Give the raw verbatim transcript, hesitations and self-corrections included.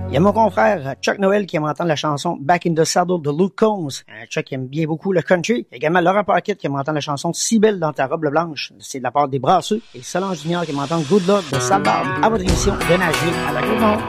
Il y a mon confrère Chuck Noël qui aime entendre la chanson Back in the Saddle de Luke Combs. Chuck aime bien beaucoup le country. Il y a également Laurent Paquette qui aime entendre la chanson Si belle dans ta robe blanche. C'est de la part des Brasseux. Et Solange Junior qui aime entendre Good Luck de Salbarbe à votre émission de Nashville à la Côte-Nord.